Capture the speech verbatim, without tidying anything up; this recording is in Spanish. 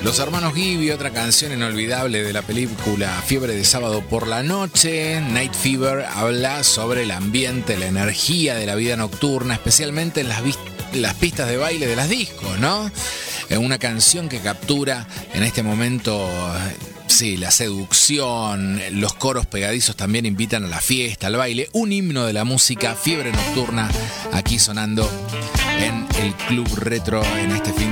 Los hermanos Gibi, otra canción inolvidable de la película Fiebre de Sábado por la Noche. Night Fever habla sobre el ambiente, la energía de la vida nocturna, especialmente en las, las pistas de baile de las discos, ¿no? Una canción que captura en este momento, sí, la seducción, los coros pegadizos también invitan a la fiesta, al baile. Un himno de la música, Fiebre Nocturna, aquí sonando en el Club Retro en este fin